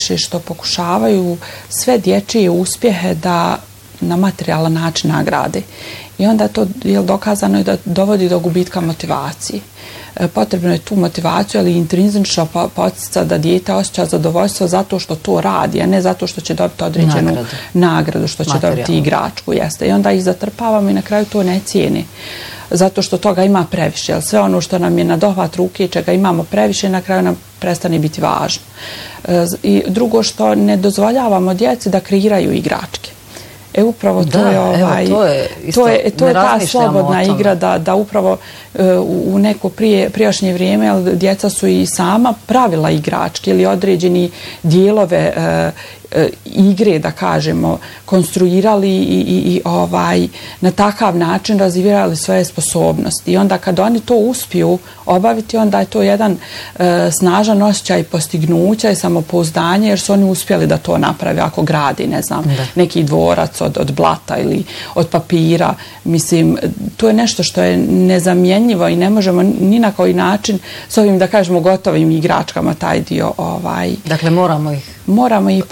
što pokušavaju sve dječje uspjehe da na materijalan način nagrade. I onda to je dokazano da dovodi do gubitka motivacije. Potrebno je tu motivaciju, ali intrinzično podsjeća da dijete osjeća zadovoljstvo zato što to radi, a ne zato što će dobiti određenu nagradu, što će dobiti igračku. Jeste. I onda ih zatrpavamo i na kraju to ne cijeni. Zato što toga ima previše. Jer sve ono što nam je na dohvat ruke, čega imamo previše, na kraju nam prestane biti važno. I drugo što ne dozvoljavamo djeci da kreiraju igračke. Upravo to je ta slobodna igra da upravo u neko prijašnje vrijeme djeca su i sama pravila igračke ili određeni dijelove igre, da kažemo, konstruirali i na takav način razvijali svoje sposobnosti. I onda kad oni to uspiju obaviti, onda je to jedan snažan osjećaj postignuća i samopouzdanja, jer su oni uspjeli da to naprave ako gradi, ne znam, neki dvorac od blata ili od papira. Mislim, to je nešto što je nezamjenjivo i ne možemo ni na koji način s ovim, da kažemo, gotovim igračkama taj dio. Dakle, moramo ih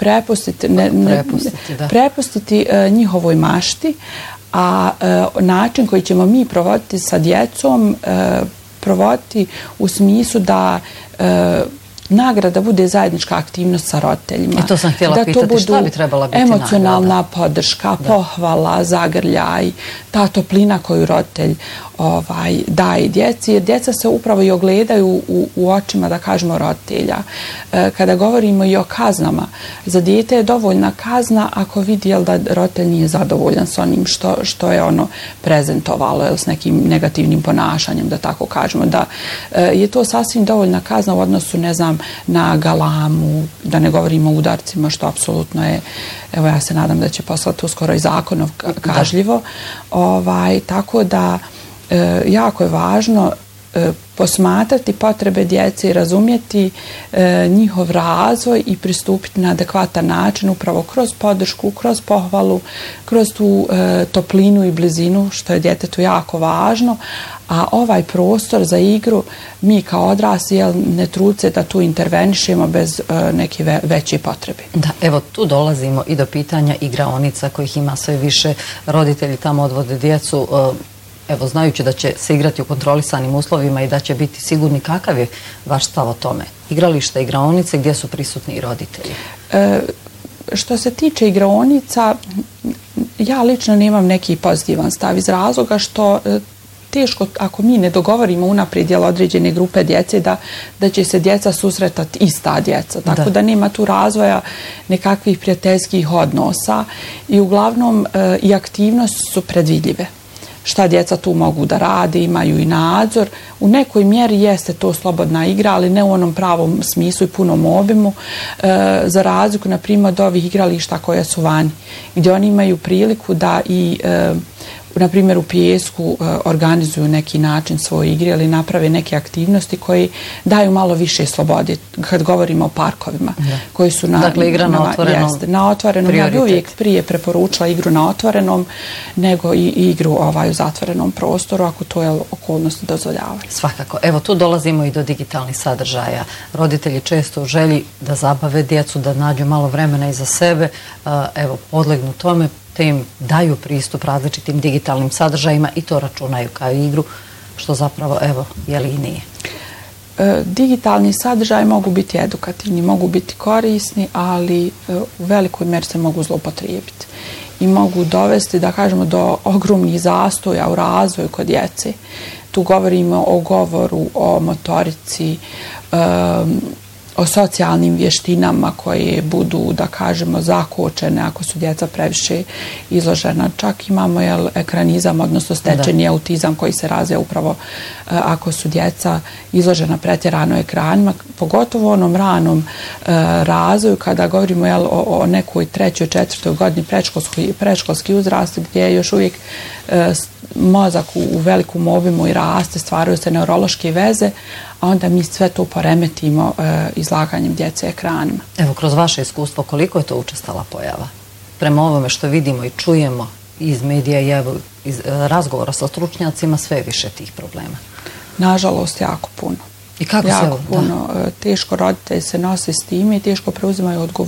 prepustiti njihovoj mašti, a način koji ćemo mi provoditi sa djecom, provoditi u smislu da nagrada bude zajednička aktivnost sa roditeljima. I to sam htjela pitati, šta bi trebala biti nagrada? Emocionalna podrška, pohvala, zagrljaj, ta toplina koju roditelj daje djeci, jer djeca se upravo i ogledaju u očima, da kažemo, roditelja. Kada govorimo i o kaznama, za dijete je dovoljna kazna ako vidi da roditelj nije zadovoljan s onim što je ono prezentovalo, s nekim negativnim ponašanjem, da tako kažemo. Da je to sasvim dovoljna kazna u odnosu, ne znam, na galamu, da ne govorimo o udarcima, što apsolutno je, evo ja se nadam da će poslati uskoro i zakonov kažljivo. Tako da jako je važno posmatrati potrebe djece i razumjeti njihov razvoj i pristupiti na adekvatan način upravo kroz podršku, kroz pohvalu, kroz tu toplinu i blizinu, što je djetetu jako važno. A ovaj prostor za igru mi kao odrasli ne trudimo se da tu intervenišemo bez neke veće potrebe. Da, evo tu dolazimo i do pitanja igraonica kojih ima sve više. Roditelji tamo odvode djecu, evo znajući da će se igrati u kontrolisanim uslovima i da će biti sigurni. Kakav je vaš stav o tome? Igralište, igraonice, gdje su prisutni i roditelji? Što se tiče igraonica, ja lično nemam neki pozitivan stav iz razloga što teško, ako mi ne dogovorimo unaprijed određene grupe djece, da će se djeca susretati ista djeca. Tako da nema tu razvoja nekakvih prijateljskih odnosa i uglavnom i aktivnosti su predvidljive. Šta djeca tu mogu da rade, imaju i nadzor. U nekoj mjeri jeste to slobodna igra, ali ne u onom pravom smislu i punom obimu, za razliku, na primjer, od ovih igrališta koja su vani, gdje oni imaju priliku da i na primjer u pijesku organizuju neki način svoje igre ili naprave neke aktivnosti koje daju malo više slobode kad govorimo o parkovima. Koji su dakle, igra na otvorenom. Na otvorenom. Ja bi uvijek prije preporučila igru na otvorenom nego i igru u zatvorenom prostoru, ako to je okolnosti dozvoljavaju. Svakako. Evo tu dolazimo i do digitalnih sadržaja. Roditelji često u želji da zabave djecu, da nađu malo vremena i za sebe, evo podlegnu tome, te im daju pristup različitim digitalnim sadržajima i to računaju kao igru, što zapravo, evo, je li i nije. Digitalni sadržaj mogu biti edukativni, mogu biti korisni, ali u velikoj mjeri se mogu zloupotrijebiti i mogu dovesti, da kažemo, do ogromnih zastoja u razvoju kod djece. Tu govorimo o govoru, o motorici, o socijalnim vještinama koje budu, da kažemo, zakočene ako su djeca previše izložena. Čak imamo ekranizam, odnosno stečeni autizam koji se razvija upravo ako su djeca izložena pretjerano ekranima, pogotovo u onom ranom razvoju kada govorimo o nekoj 3. 4. godini predškolski uzrast gdje je još uvijek mozak u velikom obimu i raste, stvaraju se neurološke veze, a onda mi sve to poremetimo izlaganjem djece ekranima. Evo, kroz vaše iskustvo, koliko je to učestala pojava? Prema ovome što vidimo i čujemo iz medija i evo, iz razgovora sa stručnjacima, sve više tih problema. Nažalost, jako puno. I kako jako puno. Teško roditelji se nose s tim i teško preuzimaju odgovornost.